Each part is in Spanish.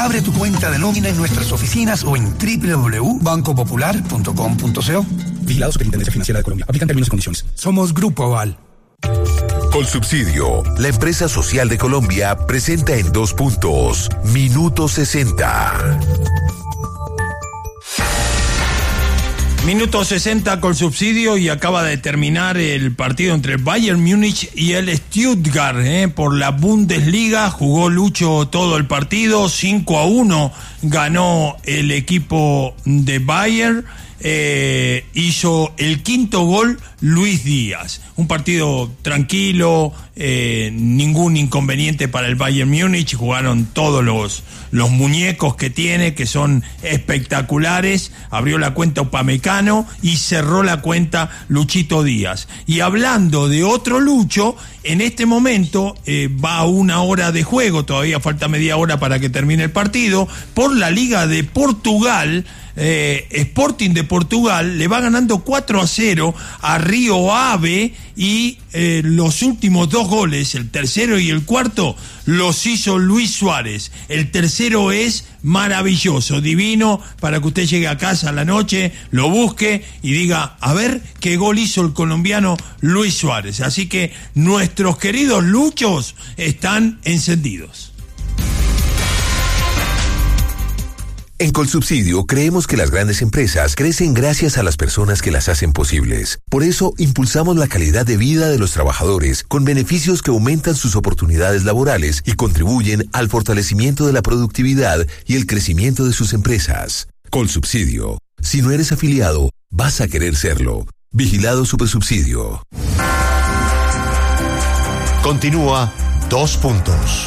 Abre tu cuenta de nómina en nuestras oficinas o en www.bancopopular.com.co. Vigilado Superintendencia Financiera de Colombia. Aplican términos y condiciones. Somos Grupo Aval. Colsubsidio, la empresa social de Colombia, presenta en 2 puntos. Minuto 60. Minuto 60 Colsubsidio, y acaba de terminar el partido entre el Bayern Múnich y el Stuttgart por la Bundesliga. Jugó Lucho todo el partido, 5-1 ganó el equipo de Bayern. Hizo el quinto gol Luis Díaz. Un partido tranquilo, ningún inconveniente para el Bayern Múnich. Jugaron todos los muñecos que tiene, que son espectaculares. Abrió la cuenta Upamecano y cerró la cuenta Luchito Díaz. Y hablando de otro Lucho, en este momento va a 1 hora de juego, todavía falta media hora para que termine el partido, por la Liga de Portugal. Sporting de Portugal le va ganando 4-0 a Rio Ave, y los últimos 2 goles, el tercero y el cuarto, los hizo Luis Suárez. El tercero es maravilloso, divino, para que usted llegue a casa a la noche, lo busque y diga, a ver qué gol hizo el colombiano Luis Suárez. Así que nuestros queridos luchos están encendidos. En Colsubsidio creemos que las grandes empresas crecen gracias a las personas que las hacen posibles. Por eso impulsamos la calidad de vida de los trabajadores con beneficios que aumentan sus oportunidades laborales y contribuyen al fortalecimiento de la productividad y el crecimiento de sus empresas. Colsubsidio. Si no eres afiliado, vas a querer serlo. Vigilado Supersubsidio. Continúa 2 puntos.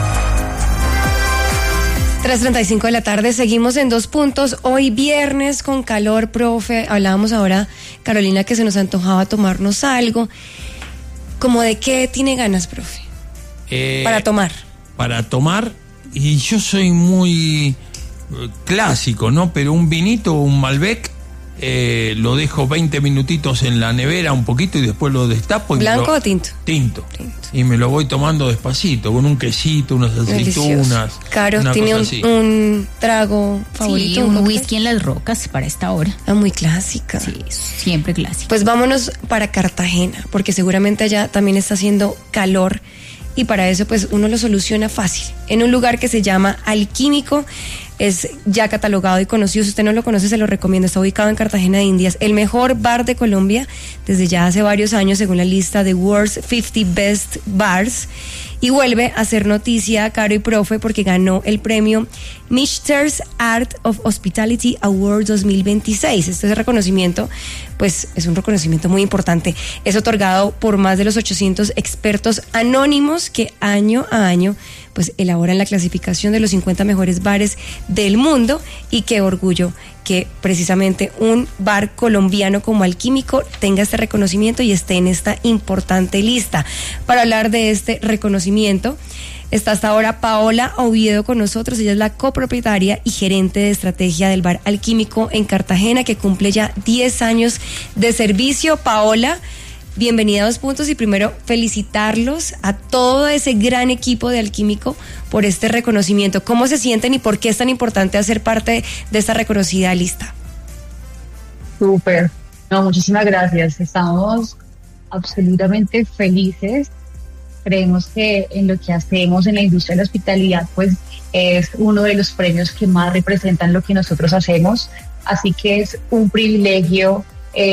3:35 de la tarde, seguimos en 2 puntos. Hoy viernes con calor, profe. Hablábamos ahora, Carolina, que se nos antojaba tomarnos algo. ¿Cómo de qué tiene ganas, profe? Para tomar. Para tomar, y yo soy muy clásico, ¿no? Pero un vinito, un Malbec, lo dejo 20 minutitos en la nevera un poquito y después lo destapo. ¿Blanco o tinto? Tinto. Y me lo voy tomando despacito, con un quesito, unas aceitunas. Caro, tiene un trago favorito. Sí, un whisky en las rocas para esta hora. Muy clásica. Sí, siempre clásica. Pues vámonos para Cartagena, porque seguramente allá también está haciendo calor, y para eso pues uno lo soluciona fácil. En un lugar que se llama Alquímico, es ya catalogado y conocido. Si usted no lo conoce, se lo recomiendo. Está ubicado en Cartagena de Indias, el mejor bar de Colombia desde ya hace varios años, según la lista de World's 50 Best Bars, y vuelve a ser noticia, Caro y profe, porque ganó el premio Michter's Art of Hospitality Award 2026. Este reconocimiento, pues es un reconocimiento muy importante. Es otorgado por más de los 800 expertos anónimos que año a año pues elaboran la clasificación de los 50 mejores bares del mundo. Y qué orgullo que precisamente un bar colombiano como Alquímico tenga este reconocimiento y esté en esta importante lista. Para hablar de este reconocimiento está hasta ahora Paola Oviedo con nosotros. Ella es la copropietaria y gerente de estrategia del bar Alquímico en Cartagena, que cumple ya 10 años de servicio. Paola, bienvenida a 2 puntos, y primero felicitarlos a todo ese gran equipo de Alquímico por este reconocimiento. ¿Cómo se sienten y por qué es tan importante hacer parte de esta reconocida lista? Súper, muchísimas gracias. Estamos absolutamente felices. Creemos que en lo que hacemos en la industria de la hospitalidad pues es uno de los premios que más representan lo que nosotros hacemos, así que es un privilegio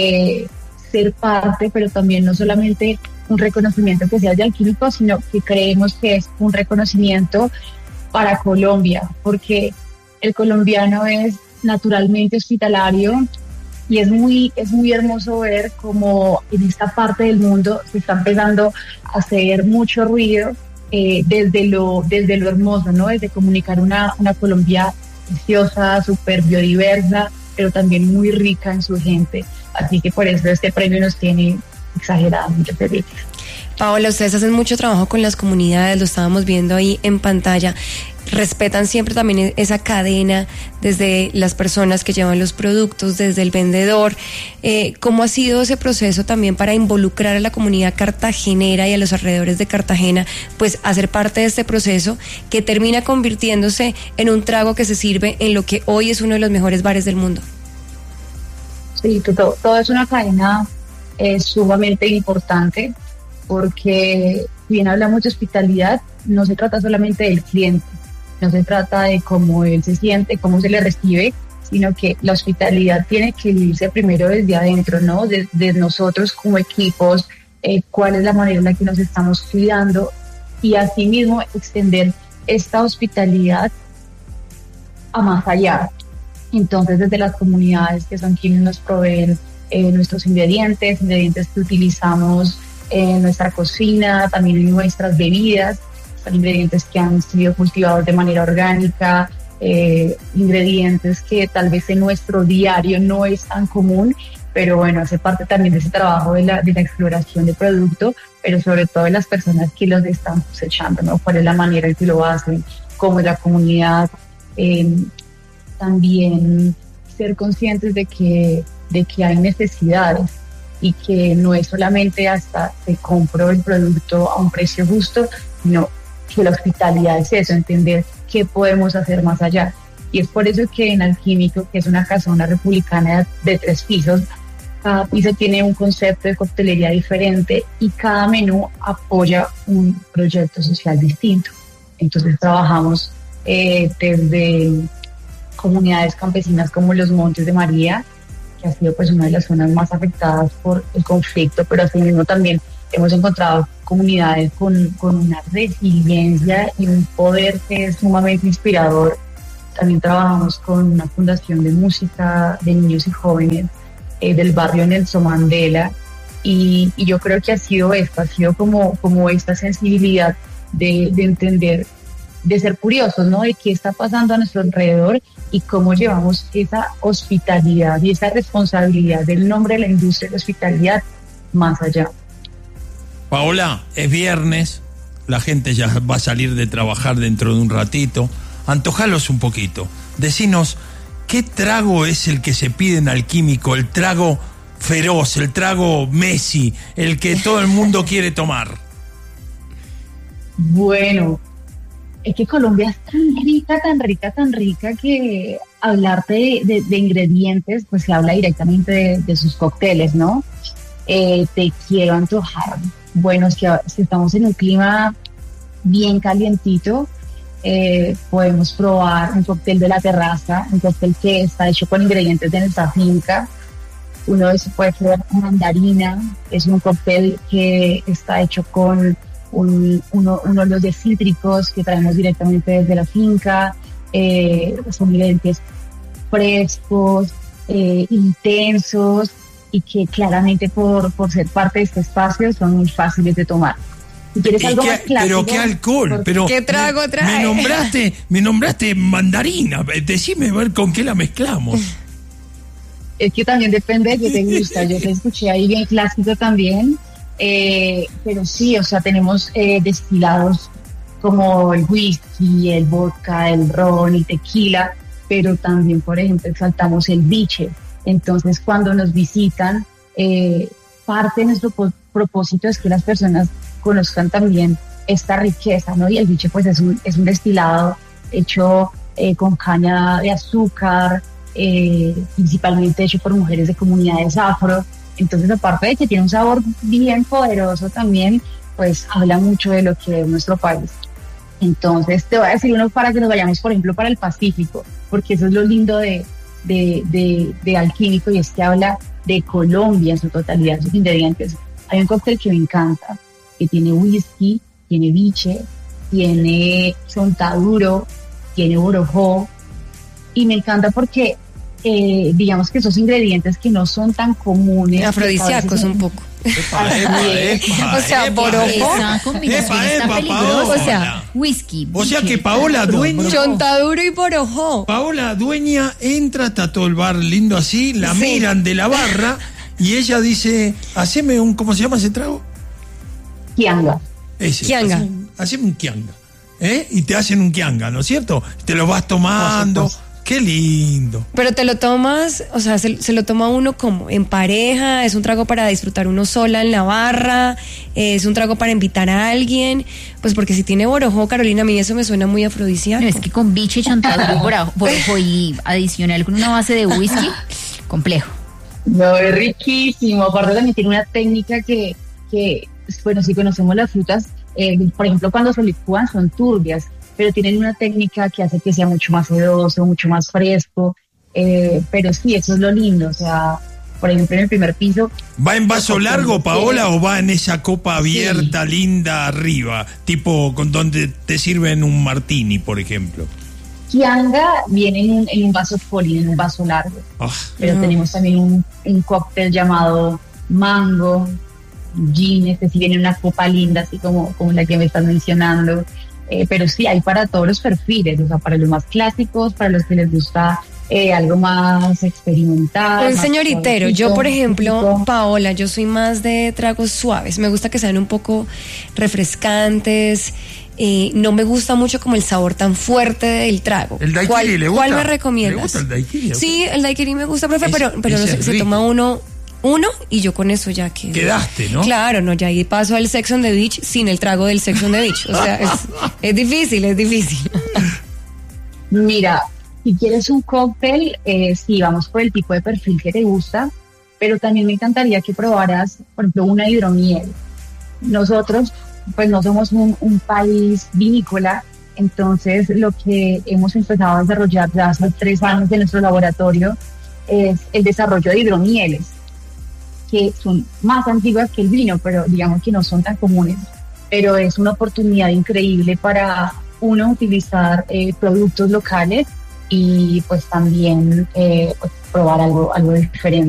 ser parte, pero también no solamente un reconocimiento que sea de Alquímico, sino que creemos que es un reconocimiento para Colombia, porque el colombiano es naturalmente hospitalario, y es muy hermoso ver cómo en esta parte del mundo se está empezando a hacer mucho ruido desde lo hermoso, ¿no? Desde comunicar una Colombia preciosa, súper biodiversa, pero también muy rica en su gente. Así que por eso este premio nos tiene exageradamente felices. Paola, ustedes hacen mucho trabajo con las comunidades, lo estábamos viendo ahí en pantalla. respetan siempre también esa cadena, desde las personas que llevan los productos, desde el vendedor. ¿Cómo ha sido ese proceso también para involucrar a la comunidad cartagenera y a los alrededores de Cartagena, pues a ser parte de este proceso que termina convirtiéndose en un trago que se sirve en lo que hoy es uno de los mejores bares del mundo? Sí, todo es una cadena sumamente importante, porque si bien hablamos de hospitalidad, no se trata solamente del cliente, no se trata de cómo él se siente, cómo se le recibe, sino que la hospitalidad tiene que vivirse primero desde adentro, ¿no? De nosotros como equipos, cuál es la manera en la que nos estamos cuidando, y asimismo extender esta hospitalidad a más allá. Entonces, desde las comunidades, que son quienes nos proveen nuestros ingredientes que utilizamos en nuestra cocina, también en nuestras bebidas, son ingredientes que han sido cultivados de manera orgánica, ingredientes que tal vez en nuestro diario no es tan común, pero bueno, hace parte también de ese trabajo de la exploración de producto, pero sobre todo de las personas que los están cosechando, ¿no? Cuál es la manera en que lo hacen, cómo es la comunidad. También ser conscientes de que hay necesidades y que no es solamente hasta que compro el producto a un precio justo, sino que la hospitalidad es eso, entender qué podemos hacer más allá. Y es por eso que en Alquímico, que es una casona republicana de 3 pisos, cada piso tiene un concepto de coctelería diferente y cada menú apoya un proyecto social distinto. Entonces trabajamos desde comunidades campesinas como los Montes de María, que ha sido pues una de las zonas más afectadas por el conflicto, pero asimismo también hemos encontrado comunidades con una resiliencia y un poder que es sumamente inspirador. También trabajamos con una fundación de música de niños y jóvenes del barrio Nelson Mandela, y yo creo que ha sido como esta sensibilidad de entender, de ser curiosos, ¿no? De qué está pasando a nuestro alrededor y cómo llevamos esa hospitalidad y esa responsabilidad del nombre de la industria de la hospitalidad más allá. Paola, es viernes, la gente ya va a salir de trabajar dentro de un ratito. Antojalos un poquito. Decinos, ¿qué trago es el que se pide en Alquímico? El trago feroz, el trago Messi, el que todo el mundo quiere tomar. Bueno, es que Colombia es tan rica que hablar de ingredientes, pues se habla directamente de sus cócteles, ¿no? Te quiero antojar. Bueno, si estamos en un clima bien calientito, podemos probar un cóctel de la terraza, un cóctel que está hecho con ingredientes de nuestra finca. Uno de esos puede ser mandarina, es un cóctel que está hecho con uno de los de cítricos que traemos directamente desde la finca. Son ingredientes frescos, intensos, y que claramente por ser parte de este espacio son muy fáciles de tomar. Si quieres algo más clásico, pero qué alcohol, pero ¿qué trago trae? Me nombraste mandarina, decime a ver con qué la mezclamos. Es que también depende de qué te gusta. Yo te escuché ahí bien clásico también, pero sí, o sea, tenemos destilados como el whisky, el vodka, el ron, el tequila, pero también, por ejemplo, exaltamos el biche. Entonces, cuando nos visitan, parte de nuestro propósito es que las personas conozcan también esta riqueza, ¿no? Y el biche, pues, es un destilado hecho con caña de azúcar, principalmente hecho por mujeres de comunidades afro. Entonces, aparte de que tiene un sabor bien poderoso también, pues, habla mucho de lo que es nuestro país. Entonces, te voy a decir uno para que nos vayamos, por ejemplo, para el Pacífico, porque eso es lo lindo de Alquímico, y es que habla de Colombia en su totalidad, sus ingredientes. Hay un cóctel que me encanta, que tiene whisky, tiene biche, tiene chontaduro, tiene borojó, y me encanta porque digamos que esos ingredientes que no son tan comunes, afrodisíacos un poco. O sea, borojó, esa combinación está peligrosa. O sea, whisky, o sea que Paola dueña, chontaduro y borojó. Paola dueña entra, está todo el bar lindo así, la miran de la barra y ella dice, haceme un, ¿cómo se llama ese trago? Kianga. Ese, Kianga. Haceme un kianga. y te hacen un kianga, ¿no es cierto? Te lo vas tomando. Qué lindo. Pero te lo tomas, o sea, se lo toma uno como en pareja, es un trago para disfrutar uno sola en la barra, es un trago para invitar a alguien, pues porque si tiene borojó, Carolina, a mí eso me suena muy afrodisíaco. No, es que con bicho y chantaje borojó y adicional con una base de whisky, complejo. No, es riquísimo. Aparte también tiene una técnica que bueno, si conocemos las frutas, por ejemplo, cuando se licúan son turbias, pero tienen una técnica que hace que sea mucho más sedoso, mucho más fresco, pero sí, eso es lo lindo, o sea, por ejemplo, en el primer piso... ¿Va en vaso largo, Paola, o va en esa copa abierta, linda, arriba, tipo con donde te sirven un martini, por ejemplo? Kianga viene en un vaso foli, en un vaso largo, pero tenemos también un cóctel llamado mango, gin, este sí viene en una copa linda, así como la que me estás mencionando. Pero sí, hay para todos los perfiles, o sea, para los más clásicos, para los que les gusta algo más experimental. Un señoritero, yo por ejemplo, Paola, yo soy más de tragos suaves, me gusta que sean un poco refrescantes, no me gusta mucho como el sabor tan fuerte del trago. ¿El daiquiri le gusta? ¿Cuál me recomiendas? ¿Le gusta el daiquiri? Sí, el daiquiri me gusta, profe, pero se toma uno y yo con eso ya que... Quedaste, ¿no? Claro, no, ya ahí paso al Sex on the Beach sin el trago del Sex on the Beach. O sea, es difícil. Mira, si quieres un cóctel, sí, vamos por el tipo de perfil que te gusta, pero también me encantaría que probaras, por ejemplo, una hidromiel. Nosotros, pues no somos un país vinícola, entonces lo que hemos empezado a desarrollar ya hace 3 años en nuestro laboratorio es el desarrollo de hidromieles, que son más antiguas que el vino, pero digamos que no son tan comunes, pero es una oportunidad increíble para uno utilizar productos locales y pues también pues, probar algo diferente.